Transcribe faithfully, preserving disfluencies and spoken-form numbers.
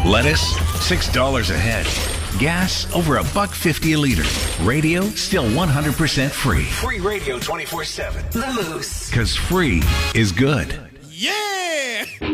Lettuce, six dollars a head. Gas, over a buck fifty a liter. Radio, still one hundred percent free. Free radio twenty-four seven. The Moose. Because free is good. Yeah!